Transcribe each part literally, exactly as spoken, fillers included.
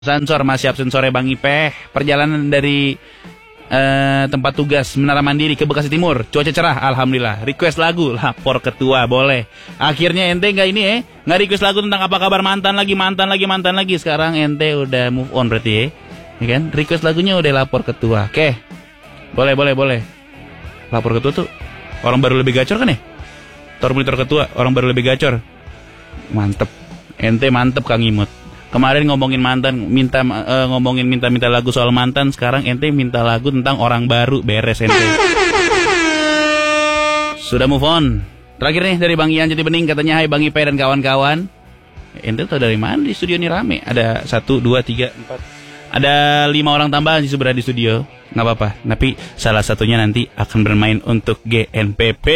Sansor masih absen sore Bang Ipeh. Perjalanan dari uh, tempat tugas Menara Mandiri ke Bekasi Timur. Cuaca cerah, alhamdulillah. Request lagu, lapor ketua, boleh. Akhirnya ente nggak ini eh, nggak request lagu tentang apa kabar mantan lagi, mantan lagi, mantan lagi. Sekarang ente udah move on berarti ya, ya kan? Request lagunya udah lapor ketua. Oke, boleh, boleh, boleh. Lapor ketua tuh orang baru lebih gacor kan ya? Tor monitor ketua, orang baru lebih gacor. Mantep, ente mantep Kang Imut. Kemarin ngomongin mantan, minta uh, ngomongin minta-minta lagu soal mantan, sekarang ente minta lagu tentang orang baru, beres ente. Sudah move on. Terakhir nih dari Bang Ian Jati Bening, katanya hai Bang Ipe dan kawan-kawan. Ente tau dari mana di studio ini rame? Ada satu, dua, tiga, empat. Ada lima orang tambahan sih sebenarnya di studio. Nggak apa-apa. Tapi salah satunya nanti akan bermain untuk G N P P.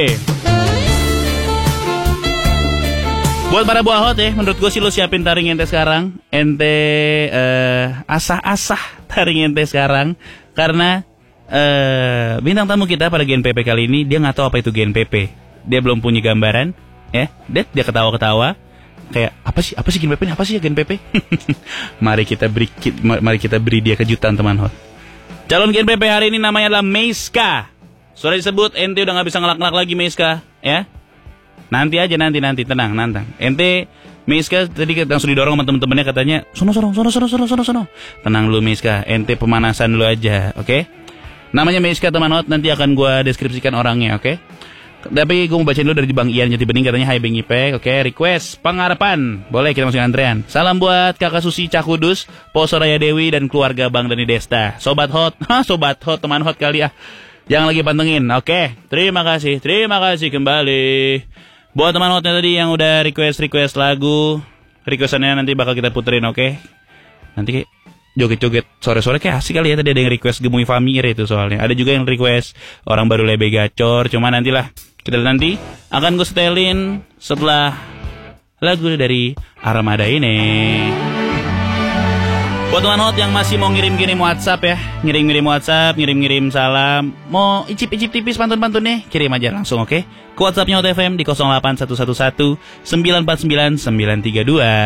Buat para buah hot ya, menurut gue sih lo siapin taring ente sekarang. Ente uh, asah-asah taring ente sekarang. Karena uh, bintang tamu kita pada G N P P kali ini, dia gak tahu apa itu G N P P. Dia belum punya gambaran ya. Dia, dia ketawa-ketawa kayak apa sih, apa sih G N P P ini, apa sih ya G N P P. Mari kita beri Mari kita beri dia kejutan teman hot. Calon G N P P hari ini namanya adalah Meiska. Sudah disebut, ente udah gak bisa ngelak-ngelak lagi Meiska ya. Nanti aja, nanti, nanti, tenang, nantang. Ente, Meiska tadi langsung didorong sama temen-temennya katanya, sono, sono, sono, sono, sono, sono, sono. Tenang lu Meiska, ente pemanasan lu aja, oke? Okay? Namanya Meiska teman hot, nanti akan gue deskripsikan orangnya, oke? Okay? Tapi gue mau bacain dulu dari Bang Ian Jati Bening, katanya hai Bang Ipek, oke? Okay? Request, pengharapan, boleh kita masukin antrean. Salam buat kakak Susi Cakudus, Po Soraya Dewi, dan keluarga Bang Dani Desta. Sobat hot, hah sobat hot, teman hot kali ya. Yang lagi pantengin, oke? Okay? Terima kasih, terima kasih kembali. Buat teman hotnya tadi yang udah request-request lagu, requestannya nanti bakal kita puterin, oke? Okay? Nanti kayak joget-joget sore-sore kayak asik kali ya. Tadi ada yang request Gemui Famir itu soalnya. Ada juga yang request orang baru lebih gacor. Cuma nantilah, kita nanti akan gue setelin setelah lagu dari Armada ini. Buat teman hot yang masih mau ngirim-ngirim WhatsApp ya, ngirim-ngirim WhatsApp, ngirim-ngirim salam, mau icip-icip tipis pantun-pantunnya, kirim aja langsung, oke? Okay? Ke WhatsAppnya Hot F M di nol delapan satu satu satu sembilan empat sembilan sembilan tiga dua.